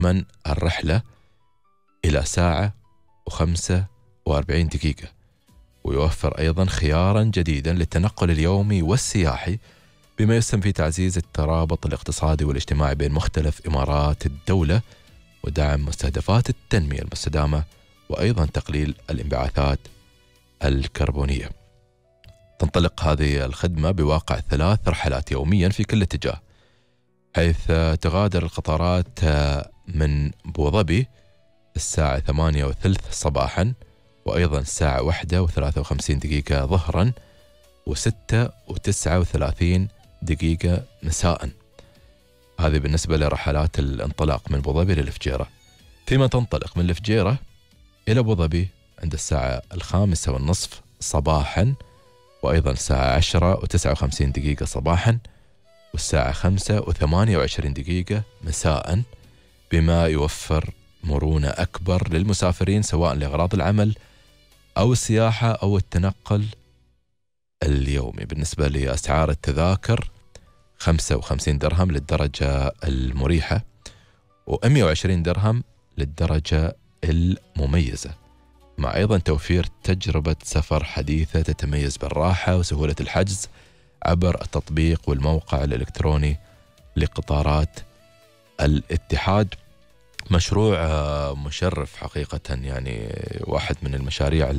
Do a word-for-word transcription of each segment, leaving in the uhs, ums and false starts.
من الرحلة إلى ساعة وخمسة وأربعين دقيقة، ويوفر أيضا خيارا جديدا للتنقل اليومي والسياحي، بما يسهم في تعزيز الترابط الاقتصادي والاجتماعي بين مختلف إمارات الدولة، ودعم مستهدفات التنمية المستدامة، وأيضا تقليل الانبعاثات الكربونية. تنطلق هذه الخدمة بواقع ثلاث رحلات يوميا في كل اتجاه، حيث تغادر القطارات من أبوظبي الساعة ثمانية وثلث صباحا، وأيضا الساعة واحدة وثلاثة وخمسين دقيقة ظهرا، وستة وتسعة وثلاثين دقيقة مساء. هذه بالنسبة لرحلات الانطلاق من أبوظبي للفجيرة. فيما تنطلق من الفجيرة إلى أبوظبي عند الساعة الخامسة والنصف صباحا، وأيضا الساعة عشرة وتسعة وخمسين دقيقة صباحا، والساعة خمسة وثمانية وعشرين دقيقة مساء، بما يوفر مرونة أكبر للمسافرين سواء لأغراض العمل أو السياحة أو التنقل اليومي. بالنسبة لأسعار التذاكر خمسة وخمسين درهم للدرجة المريحة، ومئة وعشرين درهم للدرجة المميزة، مع أيضا توفير تجربة سفر حديثة تتميز بالراحة وسهولة الحجز عبر التطبيق والموقع الإلكتروني لقطارات الاتحاد. مشروع مشرف حقيقة، يعني واحد من المشاريع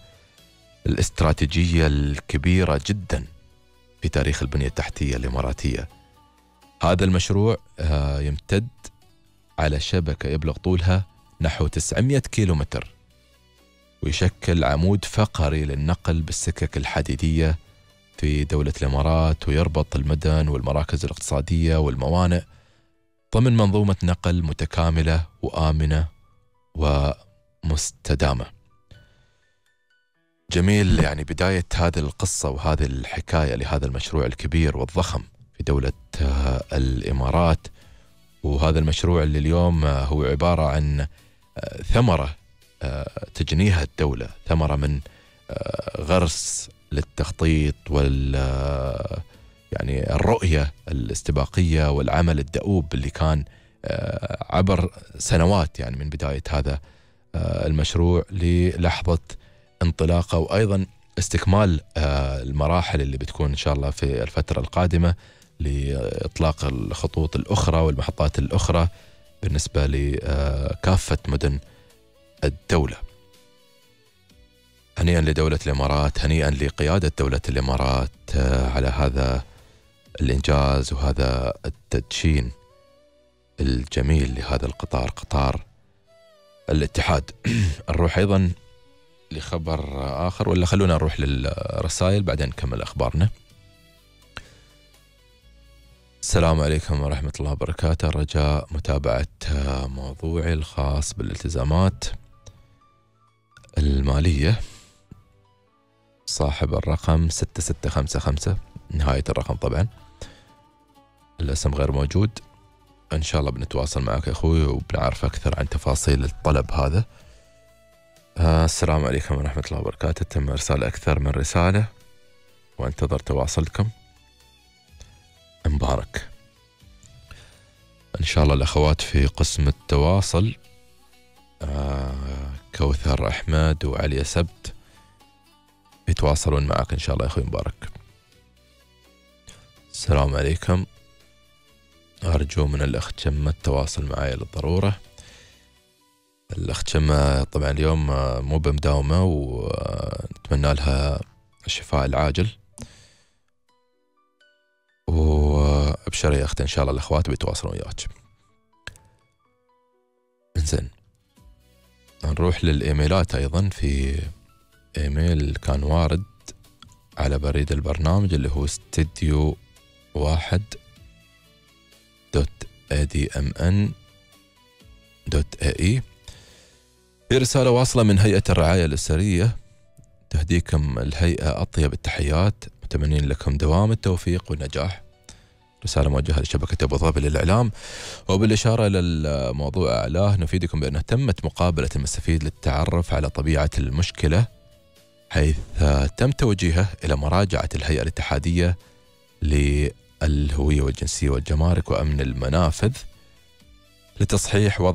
الاستراتيجية الكبيرة جدا في تاريخ البنية التحتية الإماراتية. هذا المشروع يمتد على شبكة يبلغ طولها نحو تسعمئة كيلومتر، ويشكل عمود فقري للنقل بالسكك الحديدية في دولة الإمارات، ويربط المدن والمراكز الاقتصادية والموانئ ضمن منظومة نقل متكاملة وآمنة ومستدامة. جميل، يعني بداية هذه القصة وهذه الحكاية لهذا المشروع الكبير والضخم في دولة الإمارات. وهذا المشروع اللي اليوم هو عبارة عن ثمرة تجنيها الدولة، ثمرة من غرس للتخطيط وال يعني الرؤية الاستباقية والعمل الدؤوب اللي كان عبر سنوات، يعني من بداية هذا المشروع للحظة انطلاقه، وأيضا استكمال المراحل اللي بتكون إن شاء الله في الفترة القادمة لإطلاق الخطوط الأخرى والمحطات الأخرى بالنسبة لكافة مدن الدولة. هنيئا لدولة الإمارات، هنيئا لقيادة دولة الإمارات على هذا الإنجاز وهذا التدشين الجميل لهذا القطار، قطار الاتحاد. نروح أيضا لخبر آخر، ولا خلونا نروح للرسائل بعدين نكمل أخبارنا. السلام عليكم ورحمة الله وبركاته، رجاء متابعة موضوعي الخاص بالالتزامات المالية. صاحب الرقم ستة ستة خمسة خمسة نهاية الرقم، طبعا الاسم غير موجود. إن شاء الله بنتواصل معك يا أخوي وبنعرف أكثر عن تفاصيل الطلب هذا. آه السلام عليكم ورحمة الله وبركاته، تم إرسال أكثر من رسالة وانتظر تواصلكم. مبارك. إن شاء الله الأخوات في قسم التواصل آه كوثر أحمد وعلي سبت يتواصلون معك إن شاء الله يا أخوي مبارك. السلام عليكم، أرجو من الأخت شمة التواصل معي للضرورة. الأخت شمة طبعا اليوم مو بمداومة، ونتمنى لها الشفاء العاجل، وابشر يا أخت إن شاء الله الأخوات بيتواصلون وياك. إنزين، نروح للإيميلات. أيضا في إيميل كان وارد على بريد البرنامج اللي هو استديو واحد دوت اي دي ام ان دوت اي اي. في رسالة واصلة من هيئة الرعاية الأسرية: تهديكم الهيئة أطيب التحيات، متمنين لكم دوام التوفيق والنجاح. رسالة موجهة لشبكة أبو ظبي للإعلام. وبالإشارة إلى الموضوع أعلاه، نفيدكم بأنه تمت مقابلة المستفيد للتعرف على طبيعة المشكلة، حيث تم توجيهه إلى مراجعة الهيئة الاتحادية للهوية والجنسية والجمارك وأمن المنافذ لتصحيح وضع